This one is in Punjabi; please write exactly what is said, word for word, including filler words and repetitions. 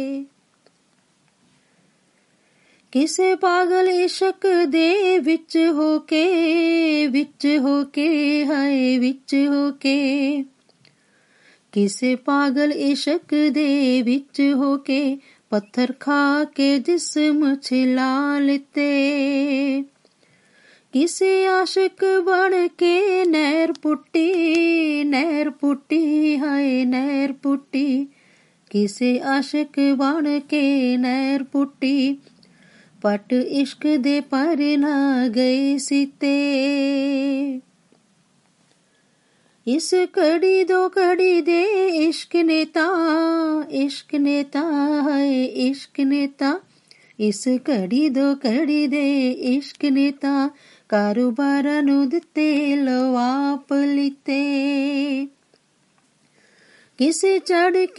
ਕਿਸੇ ਪਾਗਲ ਇਸ਼ਕ ਦੇ ਵਿੱਚ ਹੋ ਕੇ, ਵਿੱਚ ਹੋ ਕੇ, ਹਾਏ ਵਿੱਚ ਹੋ ਕੇ, ਕਿਸੇ ਪਾਗਲ ਇਸ਼ਕ ਦੇ ਵਿੱਚ ਹੋ ਕੇ, ਪੱਥਰ ਖਾ ਕੇ ਜਿਸਮ ਛਿਲਾ ਲਿੱਤੇ। ਕਿਸੇ ਆਸ਼ਿਕ ਬਣ ਕੇ ਨਹਿਰ ਪੁੱਟੀ, ਨਹਿਰ ਪੁੱਟੀ, ਹਾਏ ਨਹਿਰ ਪੁੱਟੀ, ਕਿਸੇ ਆਸ਼ਿਕ ਬਣ ਕੇ ਨਹਿਰ ਪੁੱਟੀ, ਪਟ ਇਸ਼ਕ ਦੇ ਪਰ ਨਾ ਗਏ ਸੀਤੇ। ਇਸ ਘੜੀ ਦੋ ਘੜੀ ਦੇ ਇਸ਼ਕ ਨੇ ਤਾਂ, ਇਸ਼ਕ ਨੇ ਤਾਂ, ਹਾਏ ਇਸ਼ਕ ਨੇ ਤਾਂ, ਇਸ ਘੜੀ ਦੋ ਘੜੀ ਦੇ ਇਸ਼ਕ ਨੇ ਤਾਂ, ਕਾਰੋਬਾਰਾਂ ਨੂੰ ਦਿੱਤੇ ਲਵਾਪ ਲਿੱਤੇ। ਕਿਸੇ ਚੜ